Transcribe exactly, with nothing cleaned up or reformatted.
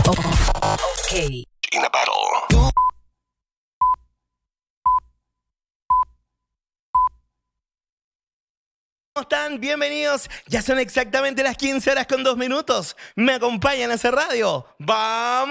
Ok. In a battle. ¿Cómo están? Bienvenidos. Ya son exactamente las quince horas con dos minutos. Me acompañan a hacer radio. ¡Vamos!